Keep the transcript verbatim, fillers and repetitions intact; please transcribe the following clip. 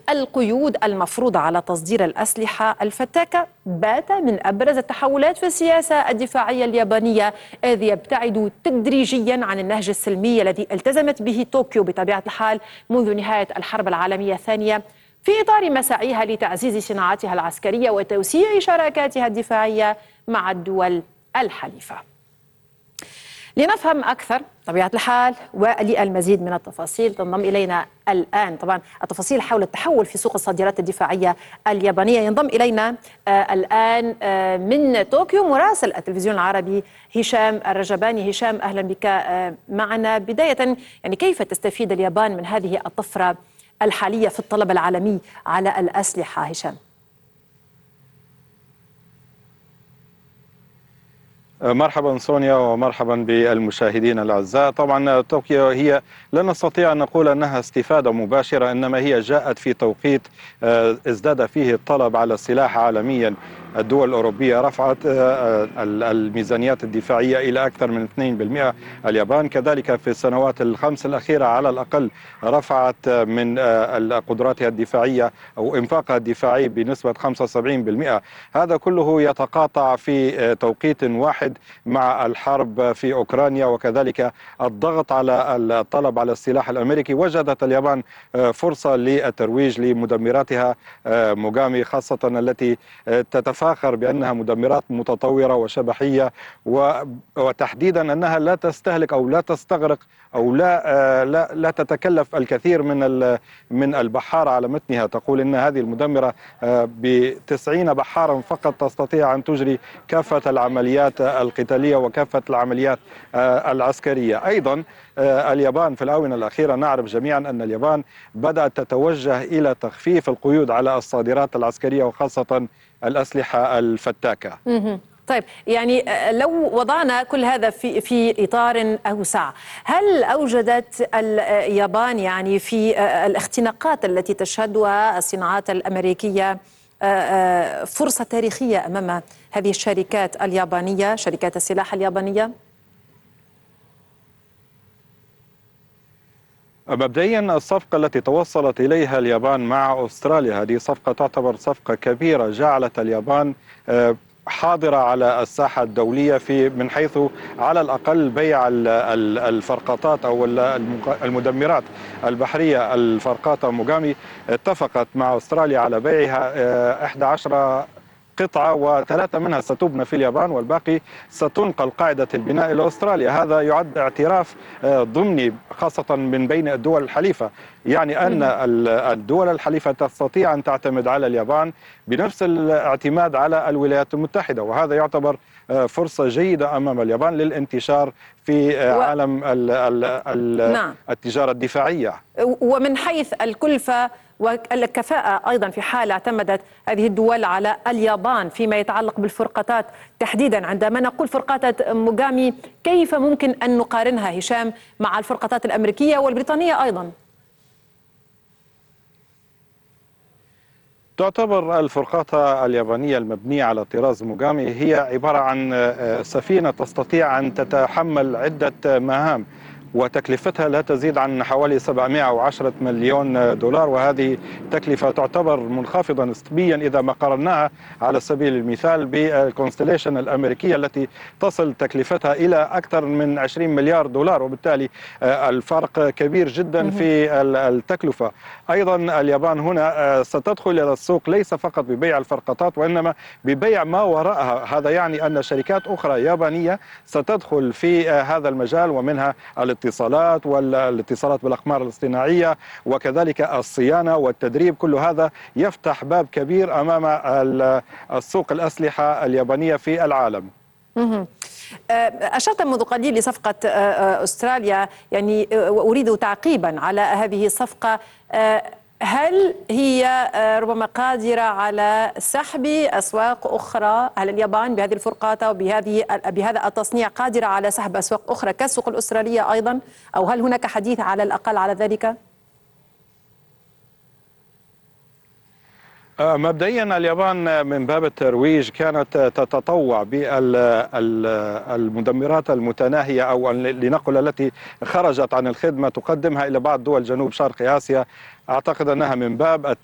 القيود المفروضة على تصدير الأسلحة الفتاكة بات من أبرز التحولات في السياسة الدفاعية اليابانية، إذ يبتعد تدريجيا عن النهج السلمي الذي التزمت به طوكيو بطبيعة الحال منذ نهاية الحرب العالمية الثانية، في إطار مساعيها لتعزيز صناعاتها العسكرية وتوسيع شراكاتها الدفاعية مع الدول الحليفة. لنفهم أكثر طبيعة الحال وللمزيد من التفاصيل تنضم إلينا الآن طبعا التفاصيل حول التحول في سوق الصادرات الدفاعية اليابانية. ينضم إلينا آه الآن آه من طوكيو مراسل التلفزيون العربي هشام الرجباني. هشام، أهلا بك آه معنا. بداية، يعني كيف تستفيد اليابان من هذه الطفرة الحالية في الطلب العالمي على الأسلحة؟ هشام. مرحبا سونيا ومرحبا بالمشاهدين الأعزاء. طبعا طوكيو هي لا نستطيع أن نقول أنها استفادة مباشرة، إنما هي جاءت في توقيت ازداد فيه الطلب على السلاح عالميا. الدول الأوروبية رفعت الميزانيات الدفاعية إلى أكثر من اثنين بالمئة. اليابان كذلك في السنوات الخمس الأخيرة على الأقل رفعت من قدراتها الدفاعية أو إنفاقها الدفاعي بنسبة خمسة وسبعين بالمئة. هذا كله يتقاطع في توقيت واحد مع الحرب في أوكرانيا وكذلك الضغط على الطلب على السلاح الأمريكي. وجدت اليابان فرصة للترويج لمدمراتها موغامي، خاصة التي تتفاخر بأنها مدمرات متطورة وشبحية، وتحديدا أنها لا تستهلك أو لا تستغرق أو لا لا, لا تتكلف الكثير من من البحار على متنها. تقول أن هذه المدمرة بتسعين بحارا فقط تستطيع أن تجري كافة العمليات القتالية وكافة العمليات العسكرية. أيضا اليابان في الآونة الأخيرة نعرف جميعا أن اليابان بدأت تتوجه إلى تخفيف القيود على الصادرات العسكرية وخاصة الأسلحة الفتاكة. طيب، يعني لو وضعنا كل هذا في في إطار أوسع، هل أوجدت اليابان يعني في الاختناقات التي تشهدها الصناعات الأمريكية فرصة تاريخية أمام هذه الشركات اليابانية، شركات السلاح اليابانية؟ مبدئيا الصفقة التي توصلت إليها اليابان مع أستراليا هذه صفقة تعتبر صفقة كبيرة، جعلت اليابان حاضرة على الساحة الدولية في من حيث على الأقل بيع الفرقاطات أو المدمرات البحرية. الفرقاطة موغامي اتفقت مع أستراليا على بيعها إحدى عشرة قطعة، وثلاثة منها ستبنى في اليابان والباقي ستنقل قاعدة البناء إلى أستراليا. هذا يعد اعتراف ضمني خاصة من بين الدول الحليفة، يعني أن الدول الحليفة تستطيع أن تعتمد على اليابان بنفس الاعتماد على الولايات المتحدة، وهذا يعتبر فرصة جيدة أمام اليابان للانتشار في عالم ال ال ال نعم. التجارة الدفاعية. ومن حيث الكلفة والكفاءة أيضا، في حال اعتمدت هذه الدول على اليابان فيما يتعلق بالفرقاطات تحديدا، عندما نقول فرقاطة موغامي كيف ممكن أن نقارنها هشام مع الفرقاطات الأمريكية والبريطانية أيضا؟ تعتبر الفرقاطة اليابانية المبنية على طراز موغامي هي عبارة عن سفينة تستطيع أن تتحمل عدة مهام، وتكلفتها لا تزيد عن حوالي سبعمئة وعشرة مليون دولار، وهذه تكلفة تعتبر منخفضة نسبيا إذا ما قارناها على سبيل المثال بالكونستليشن الأمريكية التي تصل تكلفتها إلى أكثر من عشرين مليار دولار، وبالتالي الفرق كبير جدا في التكلفة. أيضا اليابان هنا ستدخل إلى السوق ليس فقط ببيع الفرقاطات وإنما ببيع ما وراءها. هذا يعني أن شركات أخرى يابانية ستدخل في هذا المجال، ومنها الاتصالات والاتصالات بالأقمار الاصطناعية وكذلك الصيانة والتدريب. كل هذا يفتح باب كبير أمام السوق الأسلحة اليابانية في العالم. أشرت منذ قليل لصفقة أستراليا، يعني أريد تعقيبا على هذه الصفقة، هل هي ربما قادرة على سحب أسواق أخرى؟ هل اليابان بهذه الفرقاطة وبهذه بهذا التصنيع قادرة على سحب أسواق أخرى كالسوق الأسترالية أيضا، أو هل هناك حديث على الأقل على ذلك؟ مبدئيا اليابان من باب الترويج كانت تتطوع بالمدمرات المتناهية أو لنقل التي خرجت عن الخدمة تقدمها إلى بعض دول جنوب شرق آسيا. أعتقد أنها من باب